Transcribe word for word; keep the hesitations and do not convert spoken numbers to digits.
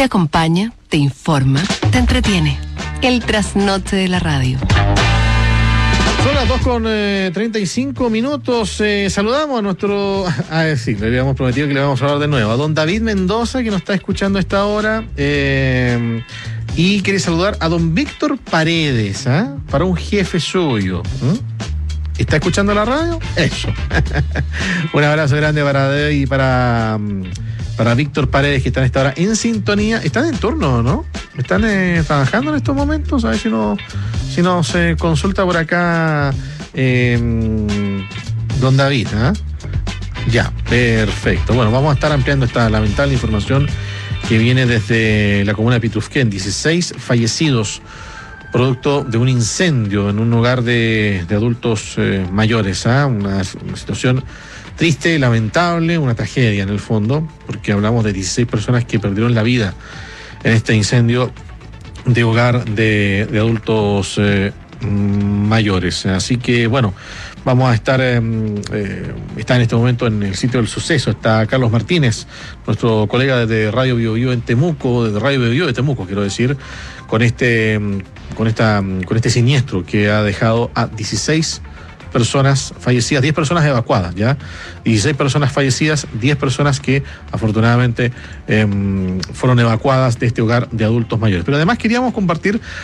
Te acompaña, te informa, te entretiene. El trasnoche de la radio. Son las dos con treinta y cinco minutos. Eh, saludamos a nuestro... A decir, le habíamos prometido que le vamos a hablar de nuevo. A don David Mendoza, que nos está escuchando a esta hora. Eh, y quiere saludar a don Víctor Paredes, ¿eh? Para un jefe suyo. ¿eh? ¿Está escuchando la radio? Eso. Un abrazo grande para y para... Para Víctor Paredes, que están a esta hora en sintonía. Están en turno, ¿no? Están eh, trabajando en estos momentos. A ver si no, si no se consulta por acá eh, don David. ¿eh? Ya, perfecto. Bueno, vamos a estar ampliando esta lamentable información que viene desde la comuna de Pitufquén. dieciséis fallecidos producto de un incendio en un hogar de, de adultos eh, mayores. ¿eh? Una, una situación triste, lamentable, una tragedia en el fondo, porque hablamos de dieciséis personas que perdieron la vida en este incendio de hogar de, de adultos eh, mayores. Así que, bueno, vamos a estar, eh, eh, está en este momento en el sitio del suceso, está Carlos Martínez, nuestro colega de Radio Bio Bio en Temuco, de Radio Bio Bio de Temuco, quiero decir, con este, con esta, con este siniestro que ha dejado a dieciséis personas fallecidas, diez personas evacuadas, ¿ya? dieciséis personas fallecidas, diez personas que afortunadamente eh, fueron evacuadas de este hogar de adultos mayores. Pero además queríamos compartir